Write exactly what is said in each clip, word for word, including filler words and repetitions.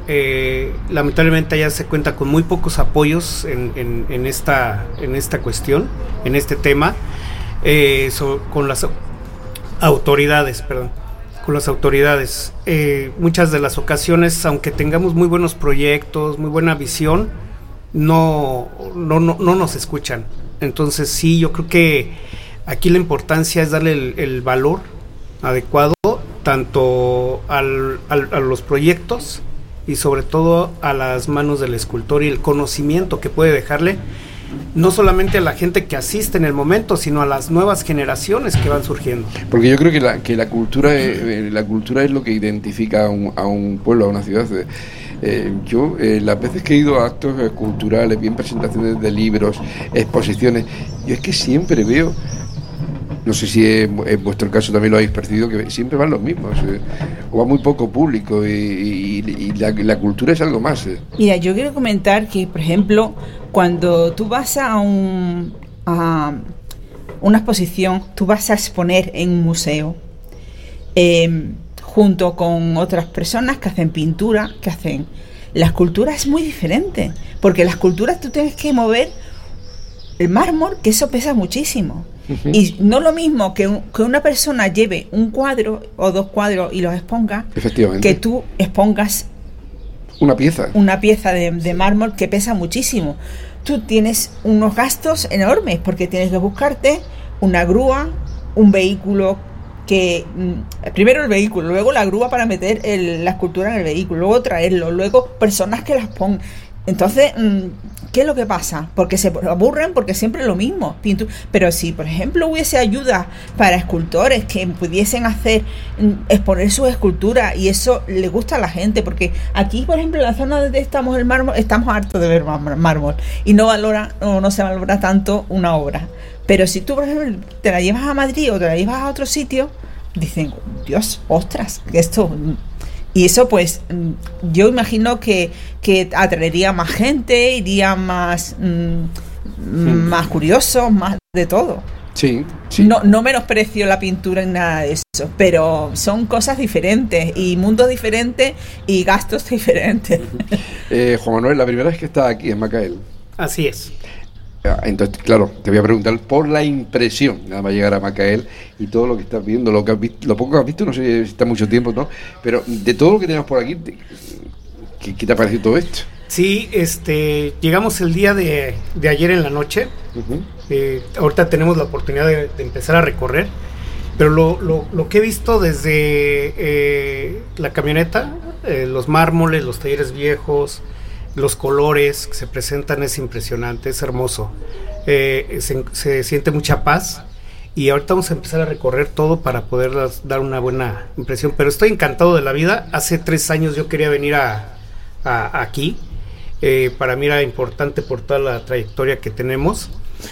eh, lamentablemente ya se cuenta con muy pocos apoyos en, en, en, esta, en esta cuestión, en este tema, eh, so, con las autoridades, perdón, con las autoridades. Eh, muchas de las ocasiones, aunque tengamos muy buenos proyectos, muy buena visión, no, no, no, no nos escuchan. Entonces sí, yo creo que aquí la importancia es darle el, el valor adecuado tanto al, al, a los proyectos y sobre todo a las manos del escultor y el conocimiento que puede dejarle no solamente a la gente que asiste en el momento, sino a las nuevas generaciones que van surgiendo. Porque yo creo que la, que la cultura es, la cultura es lo que identifica a un, a un pueblo, a una ciudad. Eh, yo, eh, las veces que he ido a actos eh, culturales, bien presentaciones de libros, exposiciones, yo es que siempre veo, no sé si en, en vuestro caso también lo habéis percibido, que siempre van los mismos, eh, o va muy poco público, y, y, y la, la cultura es algo más. Eh. Mira, yo quiero comentar que, por ejemplo, cuando tú vas a, un, a una exposición, tú vas a exponer en un museo, eh, junto con otras personas que hacen pintura, que hacen... La escultura es muy diferente, porque la escultura tú tienes que mover el mármol, que eso pesa muchísimo. Uh-huh. Y no lo mismo que, un, que una persona lleve un cuadro o dos cuadros y los exponga, que tú expongas una pieza, una pieza de, de mármol que pesa muchísimo. Tú tienes unos gastos enormes, porque tienes que buscarte una grúa, un vehículo que primero el vehículo, luego la grúa para meter el, la escultura en el vehículo, luego traerlo, luego personas que las pongan. Entonces, ¿qué es lo que pasa? Porque se aburren, porque siempre es lo mismo. Pintu- Pero si, por ejemplo, hubiese ayuda para escultores que pudiesen hacer, exponer sus esculturas, y eso le gusta a la gente, porque aquí, por ejemplo, en la zona donde estamos el mármol, estamos hartos de ver mármol y no valora, o no se valora tanto una obra. Pero si tú, por ejemplo, te la llevas a Madrid o te la llevas a otro sitio, dicen, Dios, ostras, que esto... Y eso, pues, yo imagino que, que atraería más gente, iría más, mmm, sí. más curiosos, más de todo. Sí, sí. No, no menosprecio la pintura en nada de eso, pero son cosas diferentes y mundos diferentes y gastos diferentes. Eh, Juan Manuel, la primera vez que estás aquí en Macael. Así es. Entonces, claro, te voy a preguntar por la impresión, nada más llegar a Macael y todo lo que estás viendo, lo que has visto, lo poco que has visto, no sé si está mucho tiempo, ¿no? Pero de todo lo que tenemos por aquí, ¿qué, qué te ha parecido todo esto? Sí, este, llegamos el día de, de ayer en la noche. Uh-huh. Eh, ahorita tenemos la oportunidad de, de empezar a recorrer, pero lo, lo, lo que he visto desde eh, la camioneta, eh, los mármoles, los talleres viejos, los colores que se presentan, es impresionante, es hermoso. Eh, se, se siente mucha paz y ahorita vamos a empezar a recorrer todo para poder dar una buena impresión, pero estoy encantado de la vida. Hace tres años yo quería venir a, a aquí, eh, para mí era importante por toda la trayectoria que tenemos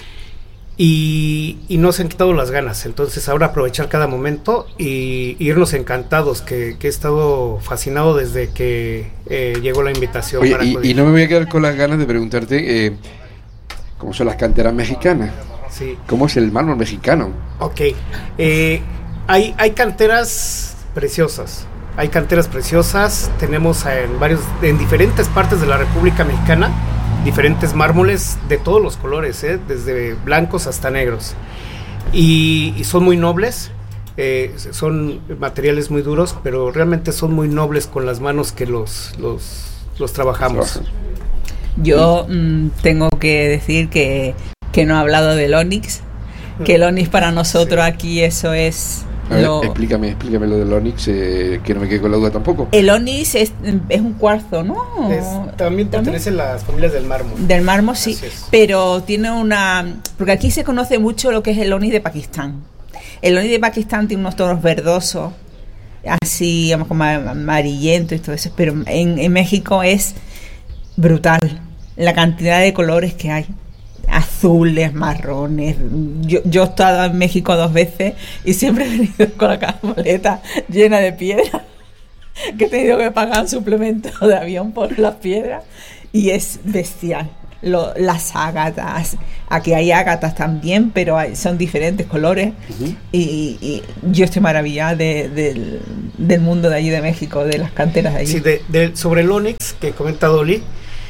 y, y no se han quitado las ganas. Entonces ahora aprovechar cada momento y, y irnos encantados, que, que he estado fascinado desde que eh, llegó la invitación. Oye, para y, y no me voy a quedar con las ganas de preguntarte eh, cómo son las canteras mexicanas. Sí. ¿Cómo es el mármol mexicano? Ok, eh, hay, hay canteras preciosas, hay canteras preciosas, tenemos en varios, en diferentes partes de la República Mexicana, diferentes mármoles de todos los colores, ¿eh? Desde blancos hasta negros, y, y son muy nobles, eh, son materiales muy duros, pero realmente son muy nobles con las manos que los, los, los trabajamos. Yo mmm, tengo que decir que, que no he hablado del Onix, que el Onix para nosotros sí. Aquí eso es... A ver, lo... explícame, explícame lo del Onix, eh, que no me quede con la duda tampoco. El Onix es, es un cuarzo, ¿no? Es, también pertenece a las familias del mármol. Del mármol, sí, pero tiene una... Porque aquí se conoce mucho lo que es el Onix de Pakistán. El Onix de Pakistán tiene unos tonos verdosos, así, digamos, como amarillento y todo eso, pero en, en México es brutal la cantidad de colores que hay. Azules, marrones. Yo, yo he estado en México dos veces y siempre he venido con la maleta llena de piedras, que he tenido que pagar un suplemento de avión por las piedras, y es bestial. lo, las ágatas. Aquí hay ágatas también, pero hay, son diferentes colores. Uh-huh. y, y yo estoy maravillada de, de, del mundo de allí de México, de las canteras de allí. Sí, de, de, sobre el ónix que comenta Dolly,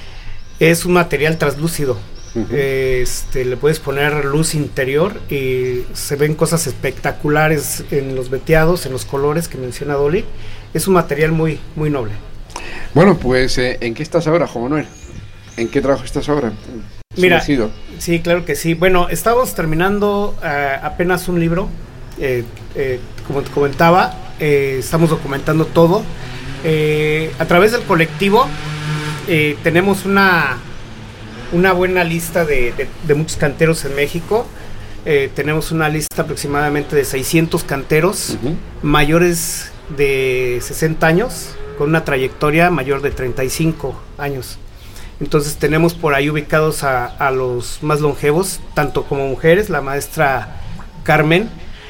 es un material translúcido. Uh-huh. Este, le puedes poner luz interior y se ven cosas espectaculares en los veteados, en los colores que menciona Dolly. Es un material muy, muy noble. Bueno, pues eh, ¿en qué estás ahora, Juan Manuel? ¿En qué trabajo estás ahora? Mira, sí, claro que sí. Bueno, estamos terminando uh, apenas un libro, eh, eh, como te comentaba, eh, estamos documentando todo. Eh, a través del colectivo eh, tenemos una, una buena lista de, de, de muchos canteros en México. Eh, tenemos una lista aproximadamente de seiscientos canteros, uh-huh, mayores de sesenta años, con una trayectoria mayor de treinta y cinco años. Entonces tenemos por ahí ubicados a, a los más longevos, tanto como mujeres, la maestra Carmen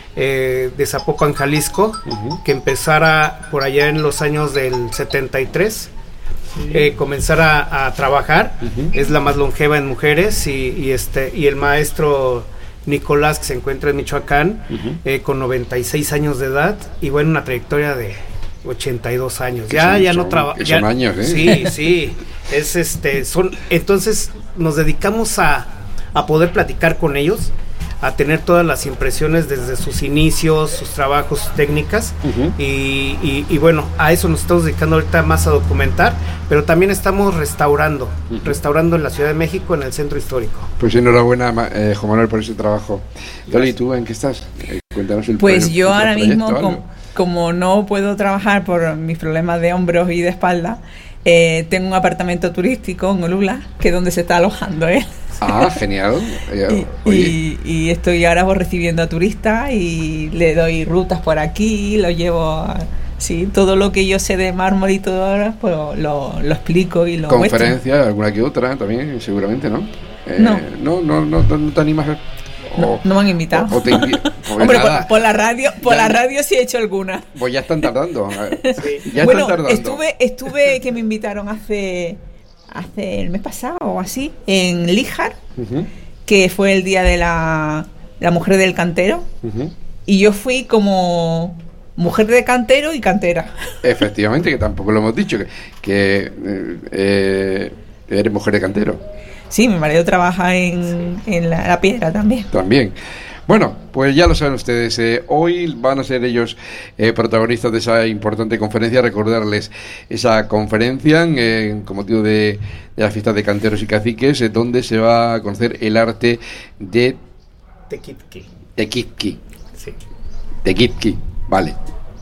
eh, de Zapopan, Jalisco, uh-huh, que empezara por allá en los años del setenta y tres, sí, eh, comenzara a trabajar, uh-huh, es la más longeva en mujeres, y, y, este, y el maestro Nicolás, que se encuentra en Michoacán, uh-huh, eh, con noventa y seis años de edad, y bueno, una trayectoria de ochenta y dos años. Ya, son, ya no trabaja. Son años, ¿eh? Sí, sí. Es este, son, entonces nos dedicamos a, a poder platicar con ellos, a tener todas las impresiones desde sus inicios, sus trabajos, sus técnicas, uh-huh, y, y, y bueno, a eso nos estamos dedicando ahorita más a documentar, pero también estamos restaurando, uh-huh, restaurando en la Ciudad de México, en el centro histórico. Pues enhorabuena, eh, Juan Manuel, por ese trabajo. Dolly, ¿tú en qué estás? Eh, cuéntanos el Pues proyecto, yo ahora mismo, como, como no puedo trabajar por mis problemas de hombros y de espalda, eh, tengo un apartamento turístico en Olula, que es donde se está alojando él. Ah, genial. y, y, y estoy ahora pues, recibiendo a turistas y le doy rutas por aquí, lo llevo a, sí, todo lo que yo sé de mármol y todo ahora, pues lo, lo explico y lo muestro. Conferencias, alguna que otra también, seguramente, ¿no? Eh, no. No, no, no, no te animas a... O, no, no me han invitado. O, o te invi- Hombre, por, por la radio, por ya, la radio sí he hecho alguna. Pues ya están tardando. Sí. Ya bueno, están tardando. estuve, estuve que me invitaron hace, hace el mes pasado o así, en Líjar, uh-huh, que fue el día de la, la mujer del cantero, uh-huh, y yo fui como mujer de cantero y cantera. Efectivamente, que tampoco lo hemos dicho, que, que eh, eres mujer de cantero. Sí, mi marido trabaja en, en la, la piedra también. También. Bueno, pues ya lo saben ustedes, eh, hoy van a ser ellos eh, protagonistas de esa importante conferencia. Recordarles esa conferencia eh, con motivo de, de la fiesta de canteros y caciques, eh, donde se va a conocer el arte de Tequitqui. Tequitqui. Sí. Tequitqui, vale.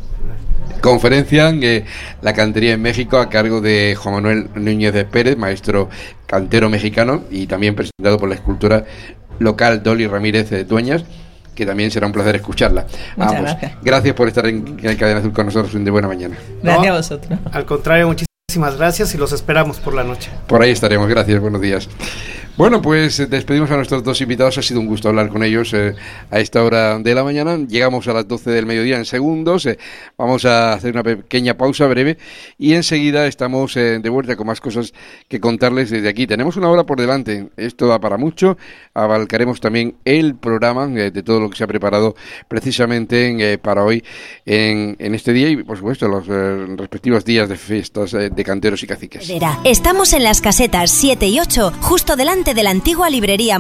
Conferencia en eh, la cantería en México a cargo de Juan Manuel Núñez de Pérez, maestro cantero mexicano, y también presentado por la escultora local Dolly Ramírez eh, Dueñas, que también será un placer escucharla. Muchas Ambos. Gracias. Gracias por estar en, en Cadena Azul con nosotros de buena mañana. Gracias no, a vosotros. Al contrario, muchísimas gracias y los esperamos por la noche. Por ahí estaremos, gracias, buenos días. Bueno, pues despedimos a nuestros dos invitados, ha sido un gusto hablar con ellos eh, a esta hora de la mañana. Llegamos a las doce del mediodía en segundos, eh, vamos a hacer una pequeña pausa breve y enseguida estamos eh, de vuelta con más cosas que contarles desde aquí. Tenemos una hora por delante, esto da para mucho, abarcaremos también el programa eh, de todo lo que se ha preparado precisamente eh, para hoy en, en este día y por supuesto los eh, respectivos días de fiestas eh, de canteros y caciques. Estamos en las casetas siete y ocho, justo delante de la antigua librería